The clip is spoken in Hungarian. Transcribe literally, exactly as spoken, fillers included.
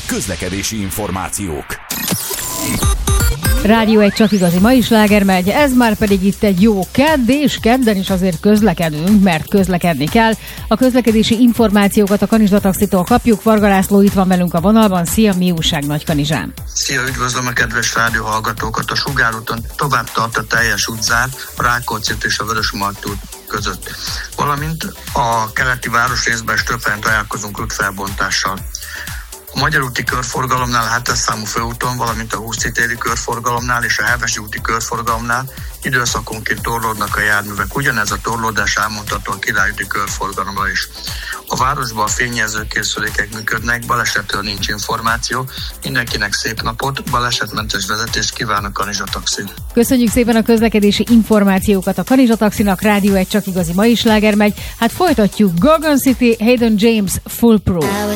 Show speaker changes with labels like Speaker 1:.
Speaker 1: Közlekedési információk.
Speaker 2: Rádió egy csak igazi mai sláger megy, ez már pedig itt egy jó kedd, és kedden is azért közlekedünk, mert közlekedni kell. A közlekedési információkat a Kanizsa Taxitól kapjuk. Varga László itt van velünk a vonalban. Szia, mi újság Nagykanizsán?
Speaker 3: Szia, üdvözlöm a kedves rádióhallgatókat! A Sugár úton tovább tart a teljes útzár, a Rákóczi út és a Vörösmarty út között. Valamint a keleti városrészben is több helyen találkozunk útfelbontással. A Magyar úti körforgalomnál, a hetes számú főúton, valamint a Huszti téri körforgalomnál és a Hevesi úti körforgalomnál időszakonként torlódnak a járművek. Ugyanez a torlódás elmondható a Király úti körforgalomra is. A városban a fényjelző készülékek működnek, balesetről nincs információ. Mindenkinek szép napot, balesetmentes vezetést kíván a Kanizsa Taxi.
Speaker 2: Köszönjük szépen a közlekedési információkat a Kanizsa Taxinak. Rádió egy csak igazi mai sláger megy. Hát folytatjuk. Gorgon City, Hayden James, Foolproof.